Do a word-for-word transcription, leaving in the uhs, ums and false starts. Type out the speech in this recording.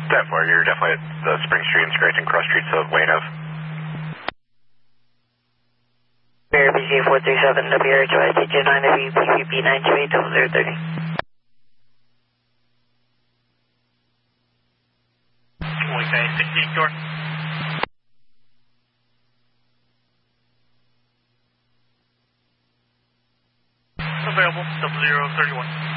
ten four, you're definitely at the Spring Street and Scranton Cross Streets of Wayne Ave. Bear B C four three seven, W R H Y C two nine, W P V P nine two eight zero zero thirty. Okay, sixteen door. Available, double zero thirty one.